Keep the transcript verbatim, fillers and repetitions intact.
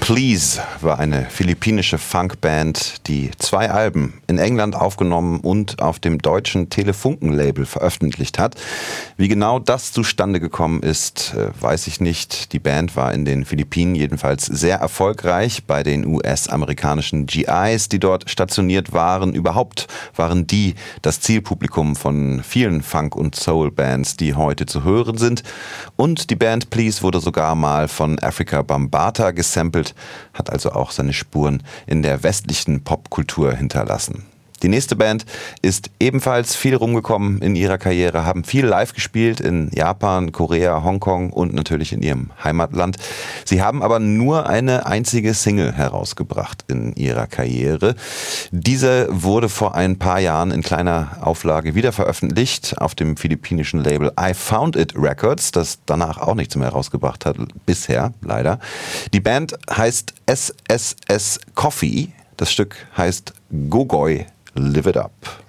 Please war eine philippinische Funkband, die zwei Alben in England aufgenommen und auf dem deutschen Telefunken-Label veröffentlicht hat. Wie genau das zustande gekommen ist, weiß ich nicht. Die Band war in den Philippinen jedenfalls sehr erfolgreich bei den U S-amerikanischen G Is, die dort stationiert waren. Überhaupt waren die das Zielpublikum von vielen Funk- und Soul-Bands, die heute zu hören sind. Und die Band Please wurde sogar mal von Afrika Bambaataa gesampelt, hat also auch seine Spuren in der westlichen Popkultur hinterlassen. Die nächste Band ist ebenfalls viel rumgekommen in ihrer Karriere, haben viel live gespielt in Japan, Korea, Hongkong und natürlich in ihrem Heimatland. Sie haben aber nur eine einzige Single herausgebracht in ihrer Karriere. Diese wurde vor ein paar Jahren in kleiner Auflage wieder veröffentlicht auf dem philippinischen Label I Found It Records, das danach auch nichts mehr herausgebracht hat, bisher leider. Die Band heißt S S S Coffee, das Stück heißt Gogoy Live It Up.